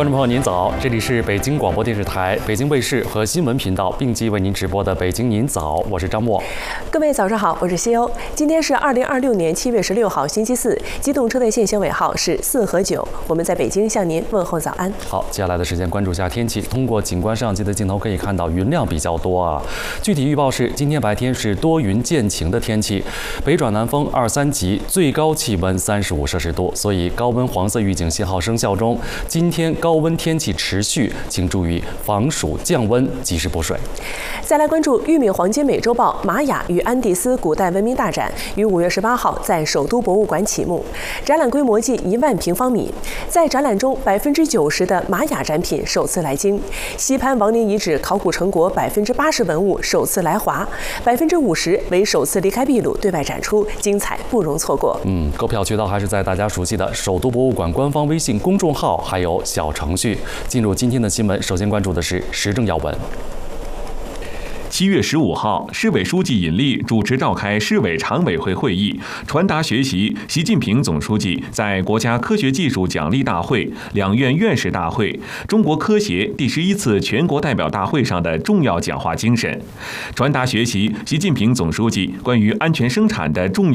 观众朋友您早，这里是北京广播电视台、北京卫视和新闻频道并机为您直播的《北京您早》，我是张默。 各位早上好，我是西欧。今天是2026年7月16号，星期四，机动车的限行尾号是4和9。我们在北京向您问候早安。 好，接下来的时间关注一下天气。通过景观摄像机的镜头可以看到，云量比较多啊。具体预报是，今天白天是多云见晴的天气，北转南风2、3级，最高气温35摄氏度，所以高温黄色预警信号生效中。今天高温天气持续，请注意防暑降温，及时补水。 再来关注玉米黄金美洲豹玛雅与安第斯古代文明大展，于5月18号在首都博物馆启幕，展览规模近1万平方米。在展览中，90%的玛雅展品首次来京，西潘王陵遗址考古成果80%文物首次来华，50%为首次离开秘鲁对外展出，精彩不容错过。 购票渠道还是在大家熟悉的首都博物馆官方微信公众号，还有小程序。进入今天的新闻，首先关注的是时政要闻。 7月15号，市委书记尹力主持召开市委常委会会议，传达学习习近平总书记在国家科学技术奖励大会、两院院士大会、中国科协第11次全国代表大会上的重要讲话精神，传达学习习近平总书记关于安全生产的重要